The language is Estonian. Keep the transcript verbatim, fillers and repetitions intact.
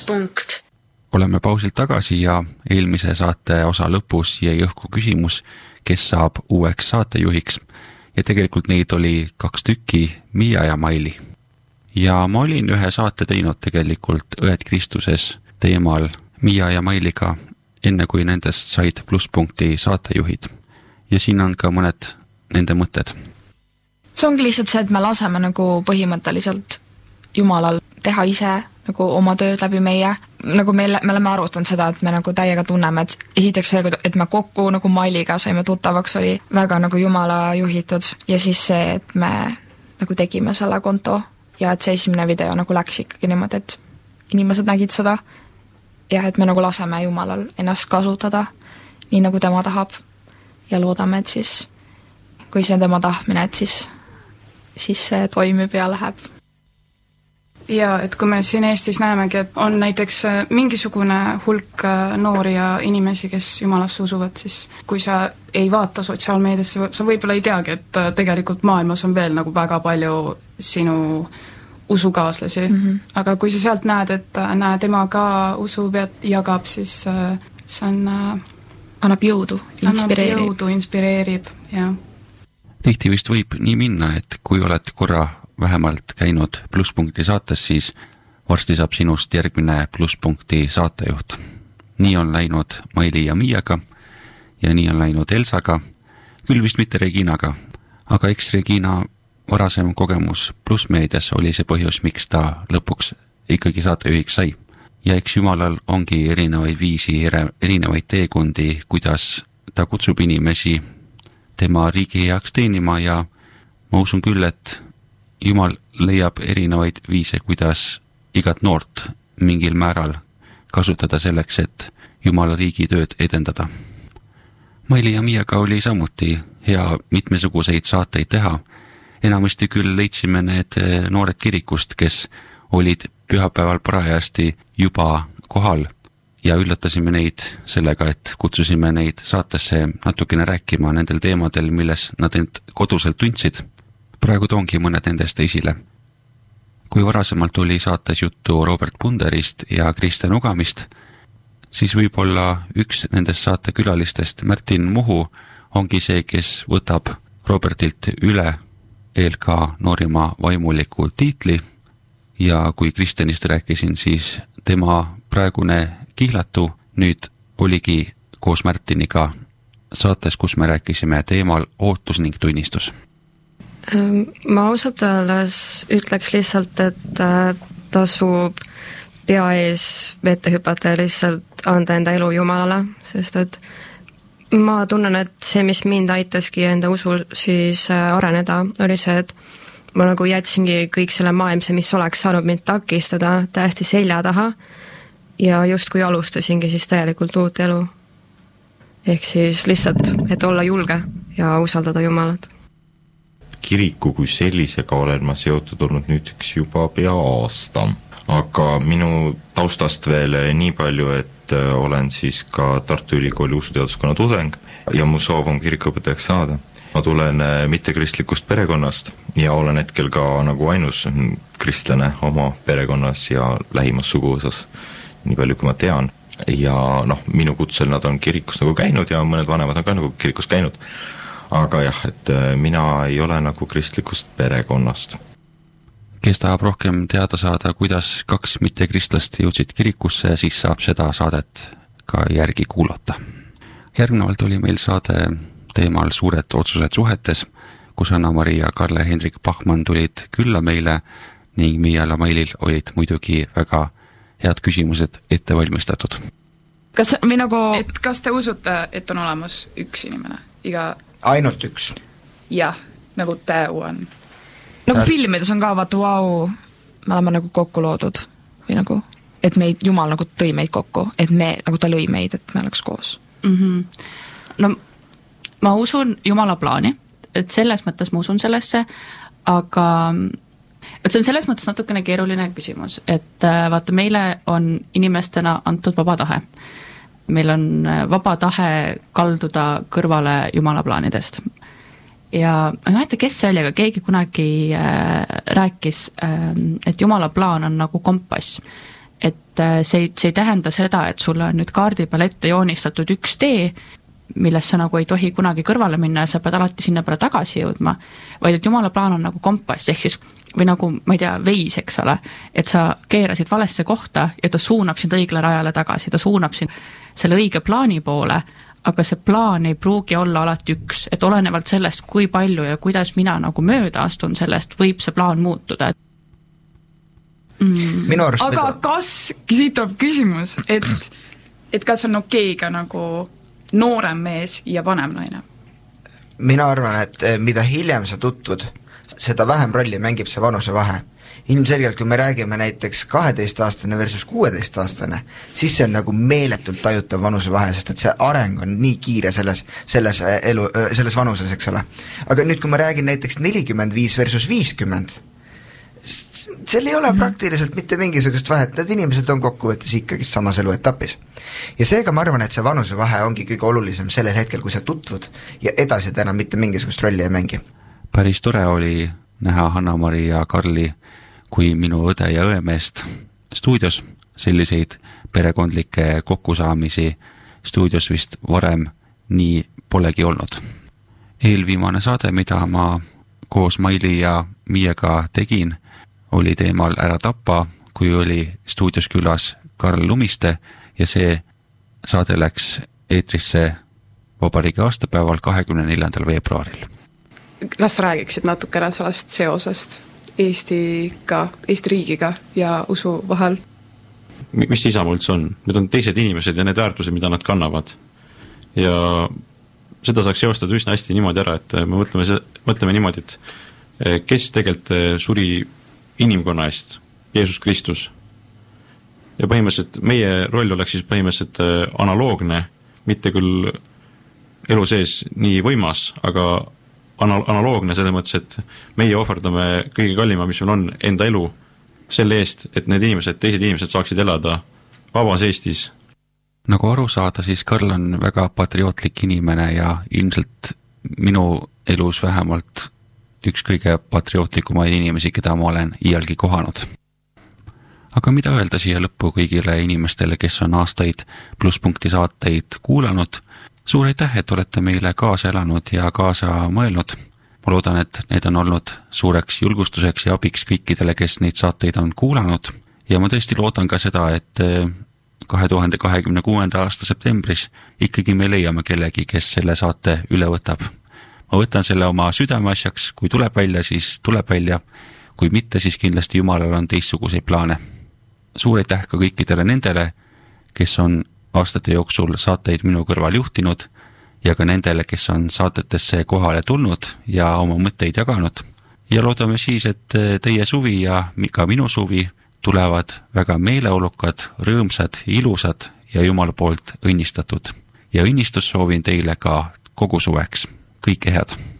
Plusspunkt. Oleme pausilt tagasi ja eelmise saate osa lõpus jäi õhku küsimus, kes saab uueks saatejuhiks. Ja tegelikult neid oli kaks tükki, Miia ja Maili. Ja ma olin ühe saate teinud tegelikult Õed Kristuses teemal Miia ja Mailiga, enne kui nendest said Plusspunkti saatejuhid. Ja siin on ka mõned nende mõtted. See ongi lihtsalt see, et me laseme nagu põhimõtteliselt Jumalal teha ise nagu oma tööd läbi meie. Nagu me, me oleme arutanud seda, et me nagu täiega tunneme, et esiteks see, et me kokku nagu Mailiga saime tuttavaks, oli väga nagu Jumala juhitud. Ja siis see, et me nagu tegime selle konto ja et see esimene video nagu läks ikkagi niimoodi, et inimesed nägid seda ja et me nagu laseme Jumalal ennast kasutada nii nagu tema tahab ja loodame, et siis kui see on tema tahmine, et siis, siis see toimib ja läheb. Ja et kui me siin Eestis näemegi, et on näiteks mingisugune hulk noori ja inimesi, kes Jumalasse usuvad, siis kui sa ei vaata sotsiaalmeediasse, sa võib-olla ei teagi, et tegelikult maailmas on veel nagu väga palju sinu usukaaslasi. Mm-hmm. Aga kui sa sealt näed, et näe, tema ka usub ja jagab, siis see on... Annab jõudu, inspireerib. Annab jõudu, inspireerib, jah. Tihti vist võib nii minna, et kui oled korra vähemalt käinud Plusspunkti saates, siis varsti saab sinust järgmine Plusspunkti saatejuht. Nii on läinud Maili ja Miiaga ja nii on läinud Elsaga, küll vist mitte Reginaga, aga eks Regina varasem kogemus Plusmeedias oli see põhjus, miks ta lõpuks ikkagi saatejuhiks sai. Ja eks Jumalal ongi erinevaid viisi, erinevaid teekundi, kuidas ta kutsub inimesi tema riigi heaks teenima ja ma usun küll, et Jumal leiab erinevaid viise, kuidas igat noort mingil määral kasutada selleks, et Jumala riigi tööd edendada. Maili ja Miiaga oli samuti hea mitmesuguseid saateid teha. Enamasti küll leidsime need noored kirikust, kes olid pühapäeval parajasti juba kohal ja üllatasime neid sellega, et kutsusime neid saatesse natukene rääkima nendel teemadel, milles nad end koduselt tundsid. Praegu toongi mõned nendest esile. Kui varasemalt oli saates juttu Robert Punderist ja Kristjan Ugamist, siis võib-olla üks nendest saate külalistest, Märtin Muhu, ongi see, kes võtab Robertilt üle E L K noorima vaimuliku tiitli ja kui Kristjanist rääkisin, siis tema praegune kihlatu nüüd oligi koos Märtiniga saates, kus me rääkisime teemal ootus ning tunnistus. Ma ausalt öeldes ütleks lihtsalt, et tasub pea ees vette hüpata ja lihtsalt anda enda elu Jumalale, sest et ma tunnen, et see, mis mind aitaski enda usul siis areneda, oli see, et ma nagu jätsingi kõik selle maailmse, mis oleks saanud mind takistada täiesti selja taha ja just kui alustasingi siis täielikult uut elu. Ehk siis lihtsalt, et olla julge ja usaldada Jumalat. Kiriku kui sellisega olen ma seotud olnud nüüdseks juba pea aasta, aga minu taustast veel nii palju, et olen siis ka Tartu Ülikooli usuteaduskonna tudeng ja mu soov on kirikuõpetajaks saada. Ma tulen mittekristlikust perekonnast ja olen hetkel ka nagu ainus kristlane oma perekonnas ja lähimas suguosas, nii palju kui ma tean. Ja noh, minu kutsel nad on kirikus nagu käinud ja mõned vanemad on ka nagu kirikus käinud. Aga jah, et mina ei ole nagu kristlikust perekonnast. Kes tahab rohkem teada saada, kuidas kaks mittekristlast jõudsid kirikusse, siis saab seda saadet ka järgi kuulata. Järgnevalt oli meil saade teemal Suured otsused suhetes, kus Anna-Maria Karle Hendrik Bachmann tulid külla meile ning Miial ja Mailil olid muidugi väga head küsimused ette valmistatud. Kas, nagu... et kas te usute, et on olemas üks inimene? Iga... Ainult üks. Jah, nagu täu on. Nagu filmides on ka vaata, vau, me oleme nagu kokku loodud. Või nagu, et meid, Jumal nagu tõi meid kokku, et me, nagu ta lõi meid, et me oleks koos. Mm-hmm. No, ma usun Jumala plaani, et selles mõttes ma usun sellesse, aga et see on selles mõttes natukene keeruline küsimus, et vaata, meile on inimestena antud vaba tahe. Meil on vaba tahe kalduda kõrvale Jumala plaanidest. Ja ma ei mäleta, kes see oli, aga keegi kunagi äh, rääkis, äh, et Jumala plaan on nagu kompass. et see ei, see ei tähenda seda, et sulle on nüüd kaardi peal ette joonistatud üks tee, millest sa nagu ei tohi kunagi kõrvale minna ja sa pead alati sinna peale tagasi jõudma, vaid et Jumala plaan on nagu kompass, ehk siis või nagu, ma ei tea, veis, eks ole, et sa keerasid valesse kohta ja ta suunab sind õigele rajale tagasi, ta suunab sind selle õige plaani poole, aga see plaan ei pruugi olla alati üks, et olenevalt sellest, kui palju ja kuidas mina nagu mööda astun sellest, võib see plaan muutuda. Mm. Minu arust aga mida... kas, siit tuleb küsimus, et, et kas on okei ka nagu noorem mees ja vanem naine? Mina arvan, et mida hiljem sa tutvud, seda vähem rolli mängib see vanuse vahe. Ilmselgelt, kui me räägime näiteks kaheteistaastane versus kuueteistaastane, siis see on nagu meeletult tajutav vanuse vahe, sest et see areng on nii kiire selles, selles, elu, selles vanuses, eks ole. Aga nüüd, kui ma räägin näiteks nelikümmend viis versus viiskümmend, seal ei ole praktiliselt mitte mingisugust vahet, need inimesed on kokkuvõttes ikkagi samas eluetapis. Ja seega ma arvan, et see vanuse vahe ongi kõige olulisem sellel hetkel, kui sa tutvud ja edasi ta enam mitte mingisugust rolli ei mängi. Päris tore oli näha Hanna-Mari ja Karli kui minu õde ja õemeest stuudios, selliseid perekondlikke kokkusaamisi stuudios vist varem nii polegi olnud. Eelviimane saade, mida ma koos Maili ja Miiega tegin, oli teemal Ära tappa, kui oli stuudios külas Karl Lumiste ja see saade läks eetrisse vabariigi aastapäeval kahekümne neljandal veebruaril. Kas sa räägiksid natukene sellest seosest Eestiga, Eesti riigiga ja usu vahel? Mis Isamaa üldse on? Need on teised inimesed ja need väärtused, mida nad kannavad. Ja seda saaks seostada üsna hästi niimoodi ära, et me mõtleme, mõtleme niimoodi, et kes tegelikult suri inimkonna eest, Jeesus Kristus. Ja põhimõtteliselt meie roll oleks siis põhimõtteliselt analoogne, mitte küll elu sees nii võimas, aga analoogne selles mõttes, et meie ohverdame kõige kallima, mis meil on, enda elu selle eest, et need inimesed, teised inimesed saaksid elada vabas Eestis. Nagu aru saada, siis Karl on väga patriootlik inimene ja ilmselt minu elus vähemalt üks kõige patriootlikumaid inimesi, keda ma olen iialgi kohanud. Aga mida öelda siia lõppu kõigile inimestele, kes on aastaid Plusspunkti saateid kuulanud? Suur aitäh, et olete meile kaasa elanud ja kaasa mõelnud. Ma loodan, et need on olnud suureks julgustuseks ja abiks kõikidele, kes neid saateid on kuulanud. Ja ma tõesti loodan ka seda, et kahe tuhande kahekümne kuuenda aasta septembris ikkagi me leiame kellegi, kes selle saate üle võtab. Ma võtan selle oma südameasjaks, kui tuleb välja, siis tuleb välja. Kui mitte, siis kindlasti Jumalal on teistsuguseid plaane. Suur aitäh ka kõikidele nendele, kes on aastate jooksul saateid minu kõrval juhtinud ja ka nendele, kes on saatetesse kohale tulnud ja oma mõtteid jaganud. Ja loodame siis, et teie suvi ja ka minu suvi tulevad väga meeleolukad, rõõmsad, ilusad ja Jumala poolt õnnistatud. Ja õnnistus soovin teile ka kogu suveks. Kõike head!